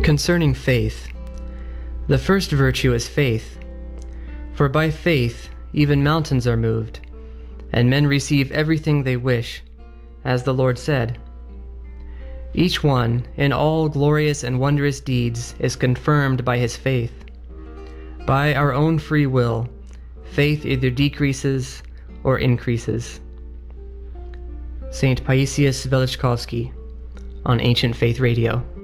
Concerning faith, the first virtue is faith. For by faith even mountains are moved, and men receive everything they wish, as the Lord said. Each one, in all glorious and wondrous deeds, is confirmed by his faith. By our own free will, faith either decreases or increases. St. Paisius Velichkovsky on Ancient Faith Radio.